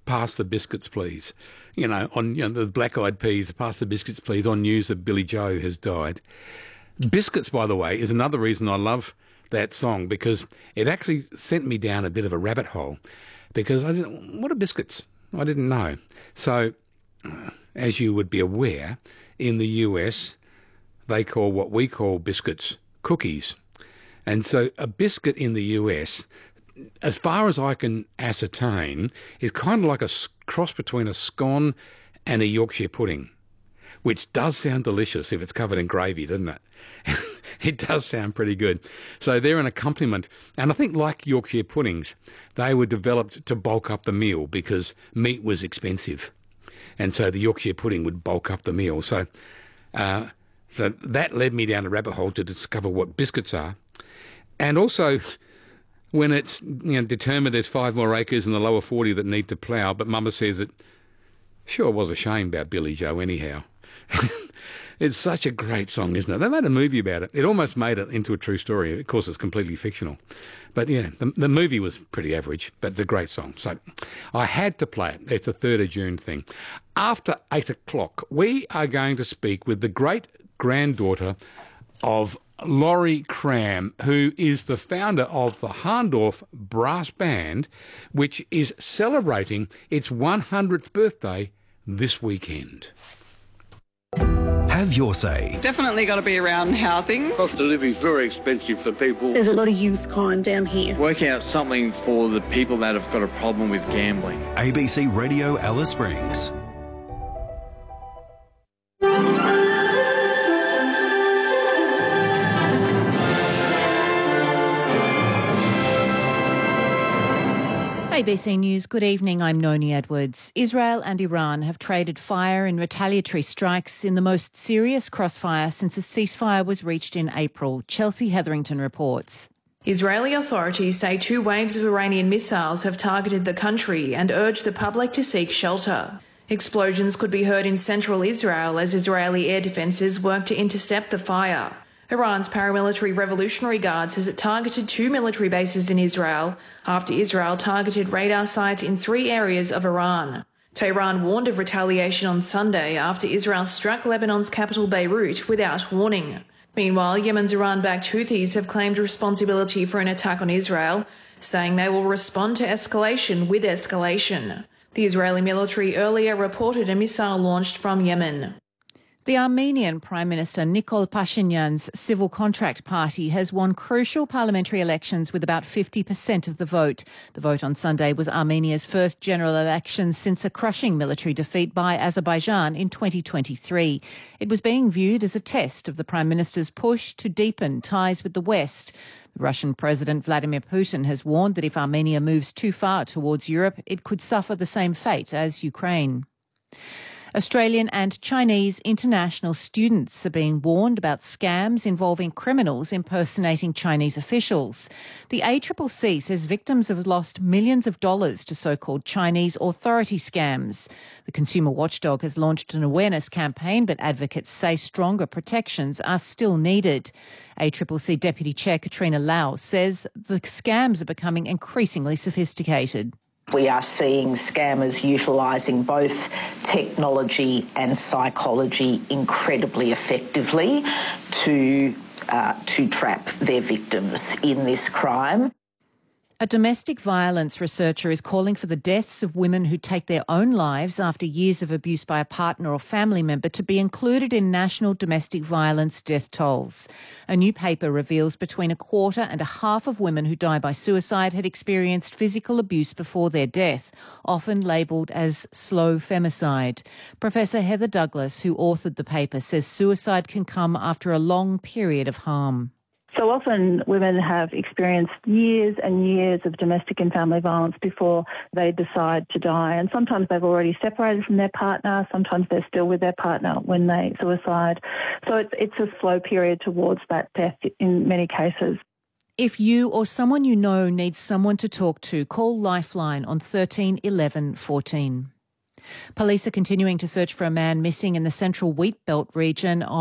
pass the biscuits, please. On the Black Eyed Peas, pass the biscuits, please, on news that Billy Joe has died. Biscuits, by the way, is another reason I love that song, because it actually sent me down a bit of a rabbit hole, because what are biscuits? I didn't know. So, as you would be aware, in the US, they call what we call biscuits cookies. And so a biscuit in the US, as far as I can ascertain, is kind of like a cross between a scone and a Yorkshire pudding, which does sound delicious if it's covered in gravy, doesn't it? It does sound pretty good. So they're an accompaniment. And I think, like Yorkshire puddings, they were developed to bulk up the meal because meat was expensive. And so the Yorkshire pudding would bulk up the meal. So that led me down a rabbit hole to discover what biscuits are. And also, when it's determined there's 5 more acres in the lower 40 that need to plough, but Mama says it sure was a shame about Billy Joe anyhow. It's such a great song, isn't it? They made a movie about it. It almost made it into a true story. Of course, it's completely fictional. But yeah, the movie was pretty average, but it's a great song. So I had to play it. It's a 3rd of June thing. After 8 o'clock, we are going to speak with the great-granddaughter of Laurie Cram, who is the founder of the Hahndorf Brass Band, which is celebrating its 100th birthday this weekend. Have your say. Definitely got to be around housing. Cost of living is very expensive for people. There's a lot of youth crime down here. Work out something for the people that have got a problem with gambling. ABC Radio Alice Springs. ABC News, good evening, I'm Noni Edwards. Israel and Iran have traded fire in retaliatory strikes in the most serious crossfire since a ceasefire was reached in April. Chelsea Hetherington reports. Israeli authorities say 2 waves of Iranian missiles have targeted the country and urge the public to seek shelter. Explosions could be heard in central Israel as Israeli air defences work to intercept the fire. Iran's paramilitary Revolutionary Guard says it targeted 2 military bases in Israel after Israel targeted radar sites in 3 areas of Iran. Tehran warned of retaliation on Sunday after Israel struck Lebanon's capital Beirut without warning. Meanwhile, Yemen's Iran-backed Houthis have claimed responsibility for an attack on Israel, saying they will respond to escalation with escalation. The Israeli military earlier reported a missile launched from Yemen. The Armenian Prime Minister Nikol Pashinyan's Civil Contract Party has won crucial parliamentary elections with about 50% of the vote. The vote on Sunday was Armenia's first general election since a crushing military defeat by Azerbaijan in 2023. It was being viewed as a test of the Prime Minister's push to deepen ties with the West. The Russian President Vladimir Putin has warned that if Armenia moves too far towards Europe, it could suffer the same fate as Ukraine. Australian and Chinese international students are being warned about scams involving criminals impersonating Chinese officials. The ACCC says victims have lost millions of dollars to so-called Chinese authority scams. The consumer watchdog has launched an awareness campaign, but advocates say stronger protections are still needed. ACCC Deputy Chair Katrina Lau says the scams are becoming increasingly sophisticated. We are seeing scammers utilising both technology and psychology incredibly effectively to trap their victims in this crime. A domestic violence researcher is calling for the deaths of women who take their own lives after years of abuse by a partner or family member to be included in national domestic violence death tolls. A new paper reveals between 1/4 and 1/2 of women who die by suicide had experienced physical abuse before their death, often labelled as slow femicide. Professor Heather Douglas, who authored the paper, says suicide can come after a long period of harm. So often women have experienced years and years of domestic and family violence before they decide to die. And sometimes they've already separated from their partner. Sometimes they're still with their partner when they suicide. So it's a slow period towards that death in many cases. If you or someone you know needs someone to talk to, call Lifeline on 13 11 14. Police are continuing to search for a man missing in the central wheat belt region of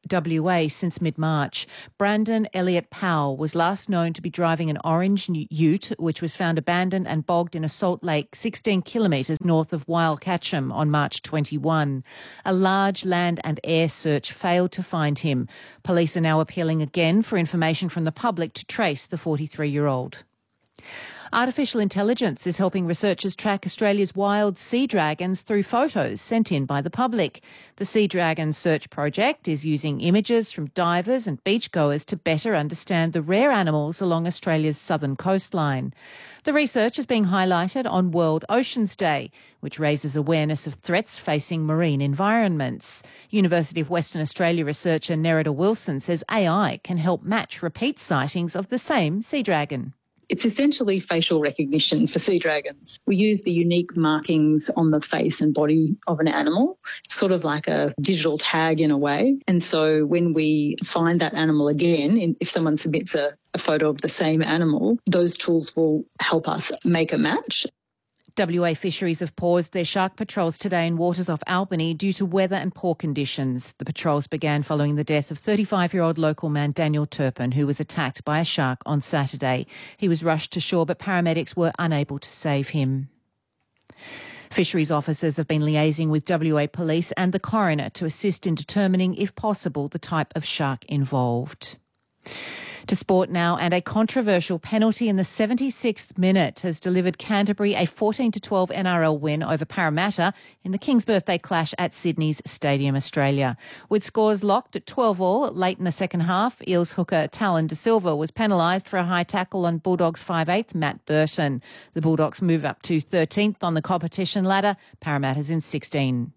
WA since mid-March. Brandon Elliott Powell was last known to be driving an orange ute, which was found abandoned and bogged in a salt lake 16 kilometres north of Wildcatcham on March 21. A large land and air search failed to find him. Police are now appealing again for information from the public to trace the 43-year-old. Artificial intelligence is helping researchers track Australia's wild sea dragons through photos sent in by the public. The Sea Dragon Search Project is using images from divers and beachgoers to better understand the rare animals along Australia's southern coastline. The research is being highlighted on World Oceans Day, which raises awareness of threats facing marine environments. University of Western Australia researcher Nerida Wilson says AI can help match repeat sightings of the same sea dragon. It's essentially facial recognition for sea dragons. We use the unique markings on the face and body of an animal, sort of like a digital tag in a way. And so when we find that animal again, if someone submits a photo of the same animal, those tools will help us make a match. WA Fisheries have paused their shark patrols today in waters off Albany due to weather and poor conditions. The patrols began following the death of 35-year-old local man Daniel Turpin, who was attacked by a shark on Saturday. He was rushed to shore, but paramedics were unable to save him. Fisheries officers have been liaising with WA Police and the coroner to assist in determining, if possible, the type of shark involved. To sport now, and a controversial penalty in the 76th minute has delivered Canterbury a 14-12 NRL win over Parramatta in the King's Birthday clash at Sydney's Stadium Australia. With scores locked at 12-all late in the second half, Eels hooker Talon De Silva was penalised for a high tackle on Bulldogs 5'8" Matt Burton. The Bulldogs move up to 13th on the competition ladder. Parramatta's in 16.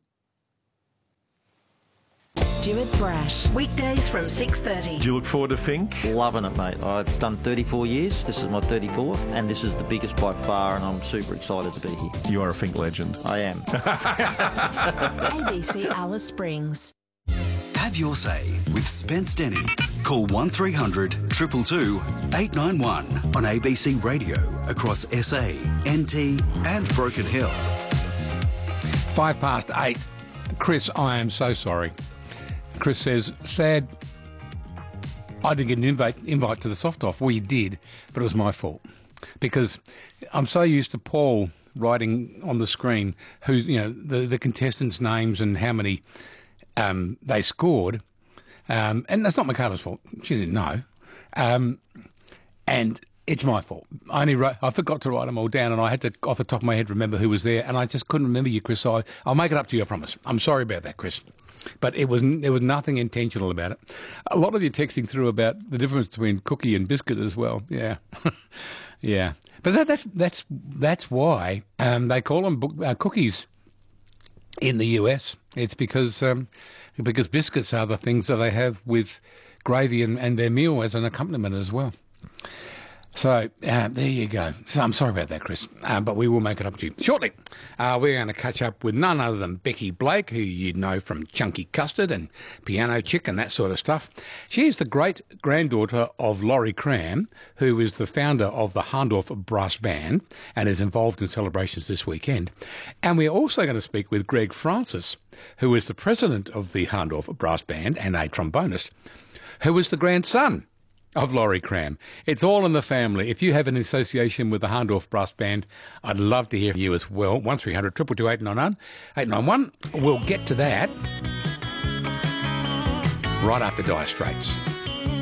Stuart Brash. Weekdays from 6:30. Do you look forward to Fink? Loving it, mate. I've done 34 years. This is my 34th, and this is the biggest by far, and I'm super excited to be here. You are a Fink legend. I am. ABC Alice Springs. Have your say with Spence Denny. Call 1300 222 891 on ABC Radio across SA, NT and Broken Hill. 8:05. Chris, I am so sorry. Chris says, sad, I didn't get an invite to the soft-off. Well, you did, but it was my fault. Because I'm so used to Paul writing on the screen who, the contestants' names and how many they scored. And that's not Michaela's fault. She didn't know. And it's my fault. I forgot to write them all down, and I had to, off the top of my head, remember who was there, and I just couldn't remember you, Chris, so I'll make it up to you, I promise. I'm sorry about that, Chris. But there was nothing intentional about it. A lot of you texting through about the difference between cookie and biscuit as well. Yeah. Yeah. But that's why they call them cookies in the US. It's because biscuits are the things that they have with gravy and their meal as an accompaniment as well. So there you go. So I'm sorry about that, Chris, but we will make it up to you shortly. We're going to catch up with none other than Becky Blake, who you know from Chunky Custard and Piano Chick and that sort of stuff. She is the great-granddaughter of Laurie Cram, who is the founder of the Hahndorf Brass Band and is involved in celebrations this weekend. And we're also going to speak with Greg Francis, who is the president of the Hahndorf Brass Band and a trombonist, who is the grandson of Laurie Cram. It's all in the family. If you have an association with the Hahndorf Brass Band, I'd love to hear from you as well. 1300 222 891. We'll get to that right after Dire Straits.